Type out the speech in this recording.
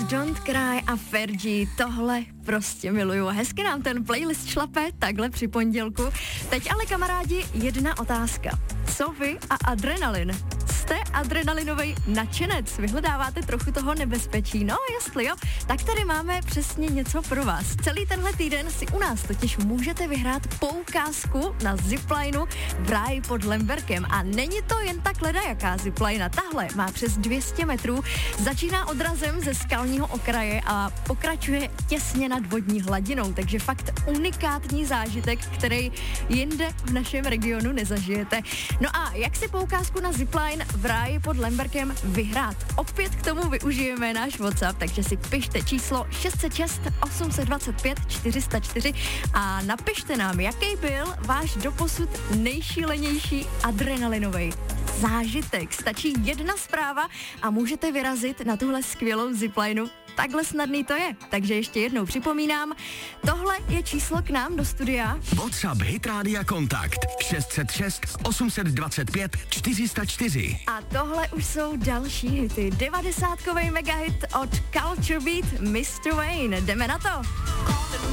Don't Cry a Fergie, tohle prostě miluju. Hezky nám ten playlist šlape takhle při pondělku. Teď ale kamarádi, jedna otázka. Co vy a adrenalin? Jste adrenalinový nadšenec? Vyhledáváte trochu toho nebezpečí? No, jestli jo, tak tady máme přesně něco pro vás. Celý tenhle týden si u nás totiž můžete vyhrát poukázku na ziplineu v ráji pod Lemberkem. A není to jen tak ledajaká zipline. Tahle má přes 200 metrů, začíná odrazem ze skalního okraje a pokračuje těsně nad vodní hladinou. Takže fakt unikátní zážitek, který jinde v našem regionu nezažijete. No a jak si poukázku na zipline v ráji pod Lemberkem vyhrát? Opět k tomu využijeme náš WhatsApp, takže si pište číslo 606 825 404 a napište nám, jaký byl váš doposud nejšílenější adrenalinový zážitek. Stačí jedna zpráva a můžete vyrazit na tuhle skvělou ziplineu. Takhle snadný to je. Takže ještě jednou připomínám, tohle je číslo k nám do studia. WhatsApp Hit Rádia Kontakt 606 825 404. A tohle už jsou další hity. 90kový megahit od Culture Beat Mr. Wayne. Jdeme na to.